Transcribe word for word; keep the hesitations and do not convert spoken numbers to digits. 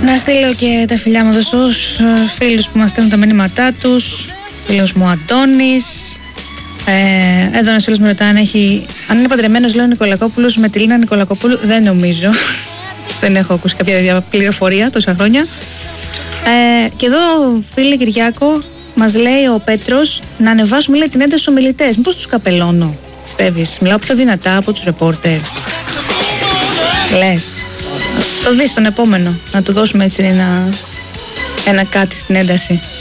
Να στείλω και τα φιλιά μου εδώ στους φίλους που μας στέλνουν τα μηνύματά τους. Φίλος μου Αντώνης. Ε, εδώ ένας φίλος μου ρωτά αν, έχει, αν είναι παντρεμένος, λέω, Νικολακόπουλος με τη Λίνα Νικολακοπούλου. Δεν νομίζω. Δεν έχω ακούσει κάποια πληροφορία τόσα χρόνια. Ε, και εδώ, φίλε Κυριάκο, μας λέει ο Πέτρος να ανεβάσουμε, λέει, την ένταση στους ομιλητές. Μήπως τους καπελώνω, πιστεύεις? Μιλάω πιο δυνατά από τους ρεπόρτερ. Λες. Το δεις τον επόμενο. Να του δώσουμε έτσι ένα, ένα κάτι στην ένταση.